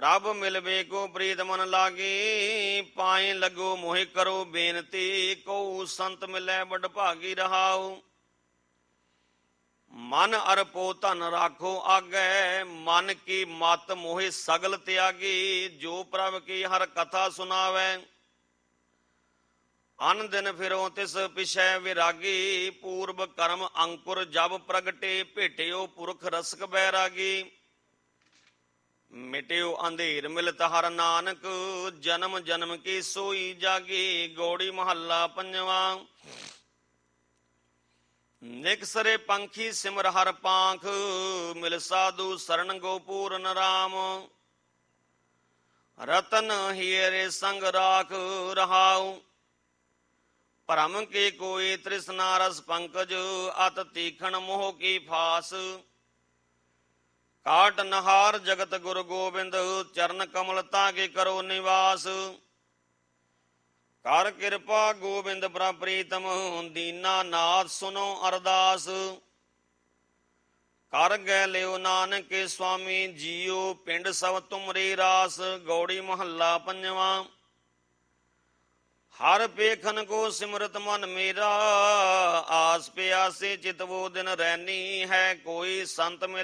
ਪ੍ਰਭ ਮਿਲਵੇ ਕੋ ਪ੍ਰੀਤ ਮਨ ਲਾਗੀ, ਪਾਏ ਲੱਗੋ ਮੋਹਿ ਕਰੋ ਬੇਨਤੀ, ਕਉ ਸੰਤ ਮਿਲੈ ਬਡ ਭਾਗੀ ਰਹਾਉ। ਮਨ ਅਰਪੋ ਧਨ ਰਾਖੋ ਆਗੈ, ਮਨ ਕੀ ਮਤ ਮੋਹਿ ਸਗਲ ਤਿਆਗੀ, ਜੋ ਪ੍ਰਭ ਕੀ ਹਰ ਕਥਾ ਸੁਨਾਵੈ, ਅਨ ਦਿਨ ਫਿਰੋ ਤਿਸ ਪਿਛੈ ਵਿਰਾਗੀ, ਪੂਰਬ ਕਰਮ ਅੰਕੁਰ ਜਬ ਪ੍ਰਗਟੇ, ਭੇਟਿਓ ਪੁਰਖ ਰਸਕ ਬੈਰਾਗੀ। ਮਿਟਿਓ ਅੰਧੇਰ ਮਿਲਤ ਹਰ ਨਾਨਕ, ਜਨਮ ਜਨਮ ਕੀ ਸੋਈ ਜਾਗੀ। ਗੌੜੀ ਮਹੱਲਾ ਪੰਜਵਾਂ। ਨਿਕਸਰੇ ਪੰਖੀ ਸਿਮਰ ਹਰ ਪਾਂਖ, ਮਿਲ ਸਾਧੂ ਸਰਣ ਗੋ ਪੂਰਨ ਰਾਮ। ਰਤਨ ਹੀਰੇ ਸੰਗ ਰਾਖ ਰਹਾਉ, ਭਰਮ ਕੇ ਕੋਈ ਤ੍ਰਿਸ਼ਨਾ ਰਸ ਪੰਕਜ, ਅਤ ਤੀਖਣ ਮੋਹ ਕੀ ਫਾਸ। ਕਾਟ ਨਹਾਰ ਜਗਤ ਗੁਰ ਗੋਬਿੰਦ, ਚਰਨ ਕਮਲ ਤਾਕੇ ਕਰੋ ਨਿਵਾਸ। ਕਰ ਕਿਰਪਾ ਗੋਬਿੰਦ ਪ੍ਰਭ ਪ੍ਰੀਤਮ, ਦੀਨਾ ਨਾਥ ਸੁਨੋ ਅਰਦਾਸ। ਕਰ ਗੈ ਲਿਓ ਨਾਨਕ ਕੇ ਸੁਆਮੀ, ਜੀਓ ਪਿੰਡ ਸਭ ਤੁਮਰੀ ਰਾਸ। ਗੌੜੀ ਮਹੱਲਾ ਪੰਜਵਾਂ। ਹਰ ਪੇਖਨ ਕੋ ਸਿਮਰਤ ਮਨ ਮੇਰਾ, ਆਸ ਪਿਆਸੇ ਚਿਤ ਵੋ ਦਿਨ ਰੈਨੀ ਹੈ। ਕੋਈ ਸੰਤ ਮਿਲ